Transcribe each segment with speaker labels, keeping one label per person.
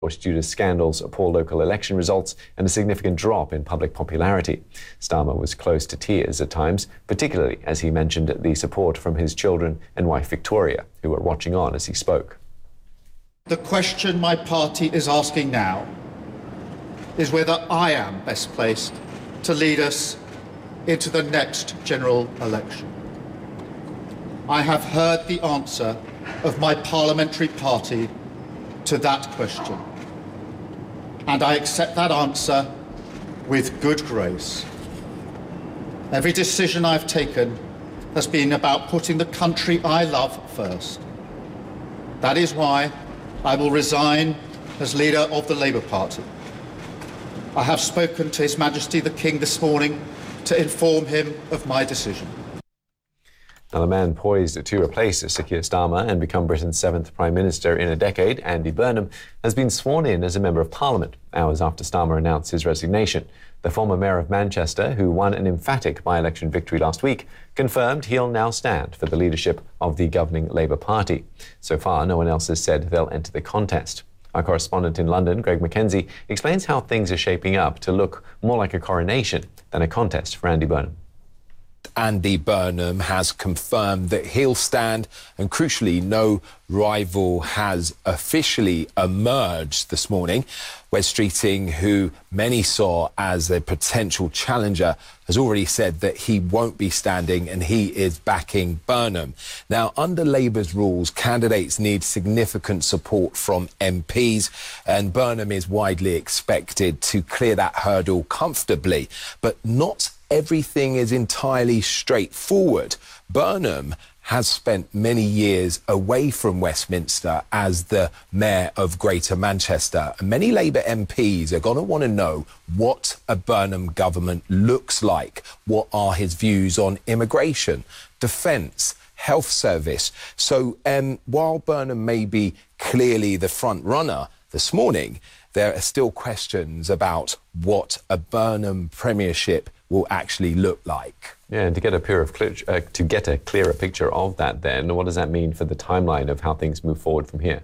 Speaker 1: due to scandals, poor local election results and a significant drop in public popularity. Starmer was close to tears at times, particularly as he mentioned the support from his children and wife Victoria, who were watching on as he spoke.
Speaker 2: The question my party is asking now is whether I am best placed to lead us into the next general election. I have heard the answer of my parliamentary party to that question, and I accept that answer with good grace. Every decision I've taken has been about putting the country I love first. That is why I will resign as leader of the Labour Party. I have spoken to His Majesty the King this morning to inform him of my decision.
Speaker 1: Now, the man poised to replace Sir Keir Starmer and become Britain's 7th Prime Minister in a decade, Andy Burnham, has been sworn in as a Member of Parliament, hours after Starmer announced his resignation. The former Mayor of Manchester, who won an emphatic by-election victory last week, confirmed he'll now stand for the leadership of the governing Labour Party. So far, no one else has said they'll enter the contest. Our correspondent in London, Greg McKenzie, explains how things are shaping up to look more like a coronation than a contest for Andy Burnham.
Speaker 3: Andy Burnham has confirmed that he'll stand, and crucially, no rival has officially emerged this morning. Wes Streeting, who many saw as a potential challenger, has already said that he won't be standing and he is backing Burnham. Now, under Labour's rules, candidates need significant support from MPs, and Burnham is widely expected to clear that hurdle comfortably, but not everything is entirely straightforward. Burnham has spent many years away from Westminster as the Mayor of Greater Manchester. And many Labour MPs are going to want to know what a Burnham government looks like. What are his views on immigration, defence, health service? So while Burnham may be clearly the front runner this morning, there are still questions about what a Burnham premiership will actually look like.
Speaker 1: Yeah, and to get a clearer picture of that then, what does that mean for the timeline of how things move forward from here?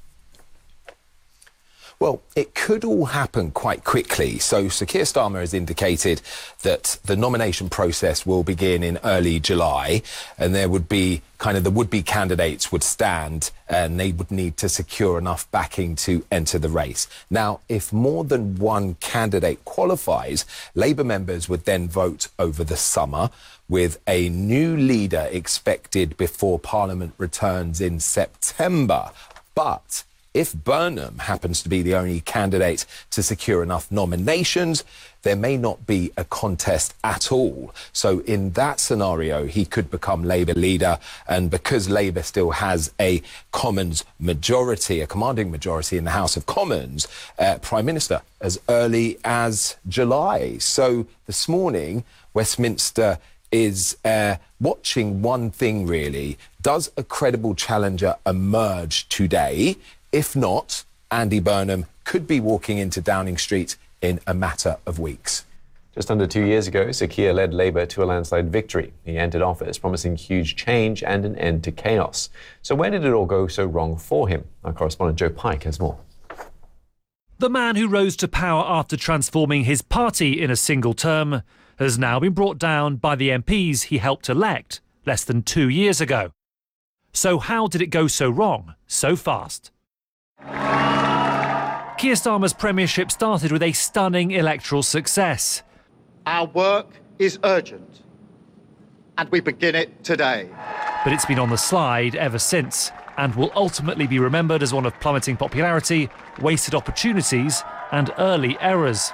Speaker 3: Well, it could all happen quite quickly. So Sir Keir Starmer has indicated that the nomination process will begin in early July, and there would be the would-be candidates would stand and they would need to secure enough backing to enter the race. Now, if more than one candidate qualifies, Labour members would then vote over the summer, with a new leader expected before Parliament returns in September. But if Burnham happens to be the only candidate to secure enough nominations, there may not be a contest at all. So in that scenario, he could become Labour leader. And because Labour still has a Commons majority, a commanding majority in the House of Commons, Prime Minister as early as July. So this morning, Westminster is watching one thing really. Does a credible challenger emerge today? If not, Andy Burnham could be walking into Downing Street in a matter of weeks.
Speaker 1: Just under 2 years ago, Sir Keir led Labour to a landslide victory. He entered office promising huge change and an end to chaos. So where did it all go so wrong for him? Our correspondent Joe Pike has more.
Speaker 4: The man who rose to power after transforming his party in a single term has now been brought down by the MPs he helped elect less than 2 years ago. So how did it go so wrong so fast? Keir Starmer's premiership started with a stunning electoral success.
Speaker 2: Our work is urgent, and we begin it today.
Speaker 4: But it's been on the slide ever since, and will ultimately be remembered as one of plummeting popularity, wasted opportunities and early errors.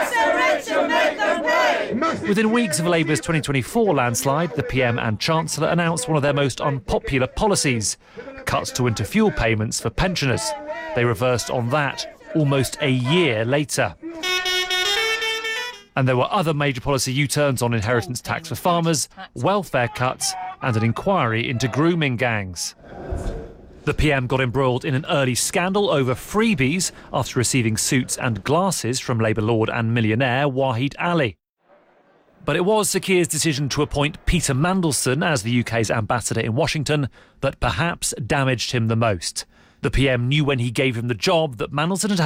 Speaker 4: Within weeks of Labour's 2024 landslide, the PM and Chancellor announced one of their most unpopular policies: cuts to winter fuel payments for pensioners. They reversed on that almost a year later. And there were other major policy U-turns on inheritance tax for farmers, welfare cuts and an inquiry into grooming gangs. The PM got embroiled in an early scandal over freebies after receiving suits and glasses from Labour lord and millionaire Wahid Ali. But it was Sir Keir's decision to appoint Peter Mandelson as the UK's ambassador in Washington that perhaps damaged him the most. The PM knew when he gave him the job that Mandelson had